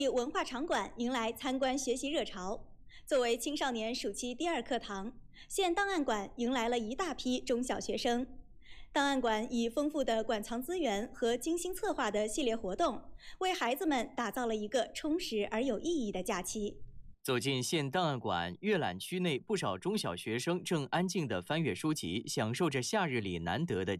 文化场馆迎来参观学习热潮。作为青少年暑期第二课堂，县档案馆迎来了一大批中小学生。档案馆以丰富的馆藏资源和精心策划的系列活动，为孩子们打造了一个充实而有意义的假期。 走进县档案馆，阅览区内不少中小学生正安静地翻阅书籍，享受着夏日里难得的